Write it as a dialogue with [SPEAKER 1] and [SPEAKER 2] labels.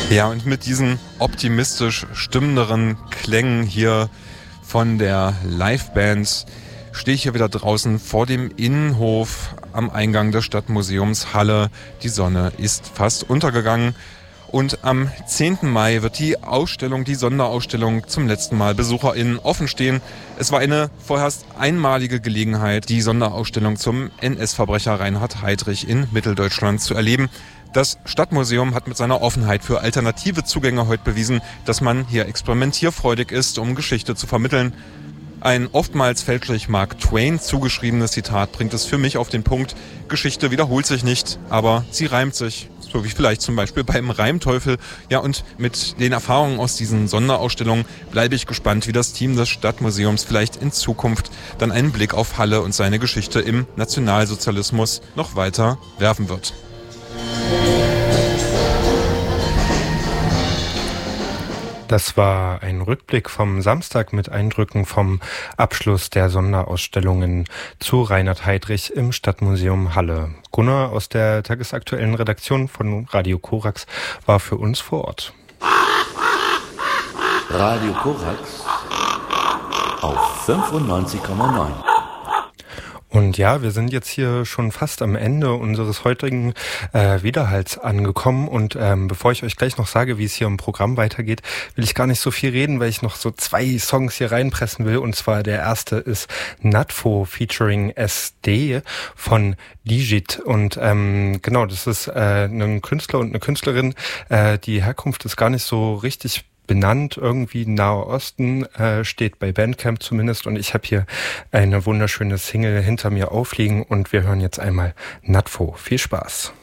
[SPEAKER 1] Ja, und mit diesen optimistisch stimmenderen Klängen hier von der Liveband stehe ich hier wieder draußen vor dem Innenhof am Eingang des Stadtmuseums Halle. Die Sonne ist fast untergegangen und am 10. Mai wird die Ausstellung, die Sonderausstellung zum letzten Mal BesucherInnen offen stehen. Es war eine vorerst einmalige Gelegenheit, die Sonderausstellung zum NS-Verbrecher Reinhard Heydrich in Mitteldeutschland zu erleben. Das Stadtmuseum hat mit seiner Offenheit für alternative Zugänge heute bewiesen, dass man hier experimentierfreudig ist, um Geschichte zu vermitteln. Ein oftmals fälschlich Mark Twain zugeschriebenes Zitat bringt es für mich auf den Punkt: Geschichte wiederholt sich nicht, aber sie reimt sich. So wie vielleicht zum Beispiel beim Reimteufel. Ja, und mit den Erfahrungen aus diesen Sonderausstellungen bleibe ich gespannt, wie das Team des Stadtmuseums vielleicht in Zukunft dann einen Blick auf Halle und seine Geschichte im Nationalsozialismus noch weiter werfen wird.
[SPEAKER 2] Das war ein Rückblick vom Samstag mit Eindrücken vom Abschluss der Sonderausstellungen zu Reinhard Heydrich im Stadtmuseum Halle. Gunnar aus der tagesaktuellen Redaktion von Radio Korax war für uns vor Ort.
[SPEAKER 3] Radio Korax auf 95,9.
[SPEAKER 2] Und ja, wir sind jetzt hier schon fast am Ende unseres heutigen Widerhalls angekommen. Und bevor ich euch gleich noch sage, wie es hier im Programm weitergeht, will ich gar nicht so viel reden, weil ich noch so 2 Songs hier reinpressen will. Und zwar der erste ist Natfo featuring SD von Digit. Und genau, das ist ein Künstler und eine Künstlerin. Die Herkunft ist gar nicht so richtig benannt, irgendwie Nahe Osten, steht bei Bandcamp zumindest, und ich habe hier eine wunderschöne Single hinter mir aufliegen und wir hören jetzt einmal Natfo. Viel Spaß!